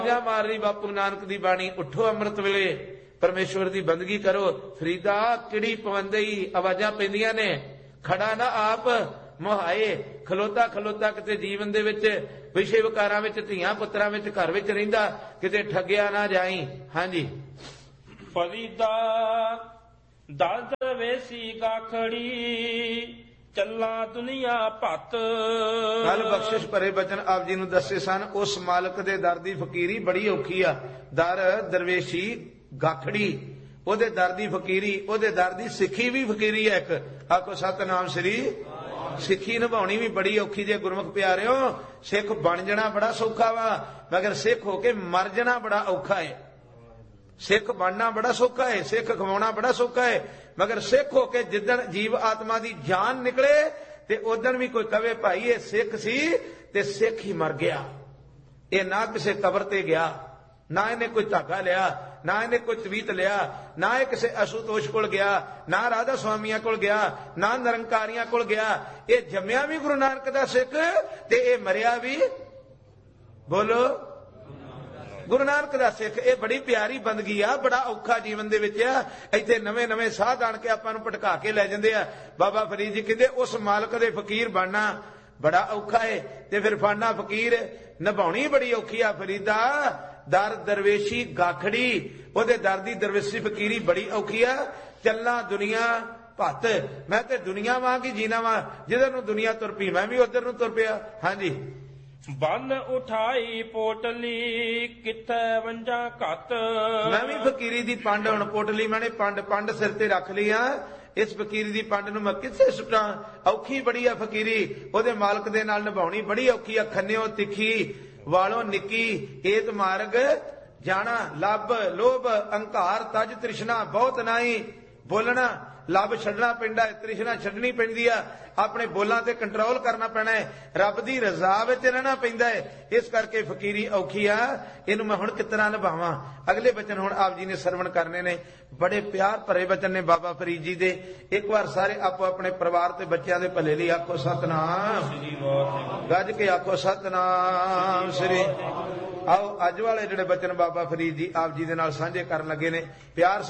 मार रही बापू नानक दी बाणी, उठो अमृत वेले परमेश्वर दी बंदगी करो। फरीदा किड़ी पवंदई आवाजां पैंदियां ने, खड़ा ना आप मुहाए, खलोता खलोता किते जीवन दे विच विषय विकारां विच धीआं पुत्रां विच घर विच रहिंदा, किते ठगिया ना जाई। हाँ जी। फरीदा दल दरवेसी गाखड़ी, चला दुनिया भत। कल बख्शिश भरे बचन आप जी नूं दस्से सन। उस मालक दे दर दी फकीरी बड़ी औखी आ। दर दरवेशी गाखड़ी, ओदे दर दी फकीरी, ओदे दर दी सिੱਖੀ भी फकीरी है एक। आखो सतनाम श्री। सिੱਖੀ निभाउणी भी बड़ी औखी जे गुरमुख प्यारिओ। सिख बन जाना बड़ा सौखा वा, मगर सिख होके मर जाना बड़ा औखा है। सिख बनना बड़ा सौखा है, सिख खवाउणा बड़ा सौखा है, मगर सिख होके जिदन जीव आत्मा दी जान निकले ते उदन भी कोई कवे भाई ये सिख सी ते सिख ही मर गया। ये ना किसी कबर ते गया, ना इन्हें कोई धागा लिया, ना इन्हें कोई तवीत लिया, ना ये किसी असुतोष कोल गया, ना राधा स्वामिया कोल गया, ना निरंकारियां कोल गया। ये जम्मिया भी गुरु नानक दा सिख ते ये मरिया भी बोलो गुरु नानक दा सिख। ये बड़ी प्यारी बंदगी आ, बड़ा औखा जीवन दे विच आ। इत्थे नवे नवे साध आण के आपां नूं भटका के लै जांदे आ। बाबा फरीद जी कहंदे उस मालक दे फकीर बनना बड़ा औखा है, ते फिर फड़ना फकीर निभाउणी बड़ी औखी आ। फरीदा दर दरवेशी गाखड़ी, ओदे दर दी दरवेशी फकीरी बड़ी औखी आ। चलना दुनिया भत, मैं ते दुनिया वांग ही जीना वा, जिधर नूं दुनिया तुर पई मैं भी उधर नूं तुर पिया। हाँ जी। बन उठाई पोटली किथे वंजा घत। मैं भी फकीरी दी पंड हुण पोटली मैंने पंड सिर ते रख ली आ। इस फकीरी दी पंड नूं मैं किथे सुट्टां? औखी बड़ी आ फकीरी, ओदे मालक दे नाल निभाउणी बड़ी औखी आ। खन्निओ तिखी वालों निकी एत मार्ग जाना, लब लोभ अंकार तज तृष्णा बहुत नाई। बोलना लब छड्डना पैंदा है, तृष्णा छड्डनी पैंदी आ, अपने बोलां ते कंट्रोल करना पैना है, रब दी रजा विच रहना पैंदा है। इस करके फकीरी औखी आ। इहनूं मैं हुण कितना निभावां? अगले बचन हुण आप जी ने सरवण करने ने, बड़े प्यार भरे बचन ने बाबा फरीद जी दे। एक बार सारे आपो अपने परिवार ते बच्चों दे भले लई आखो सतनाम, गज के आखो सतनाम श्री। आओ अज वाले जिहड़े बचन बाबा फरीद जी आप जी दे नाल सांझे करन लगे ने, प्यार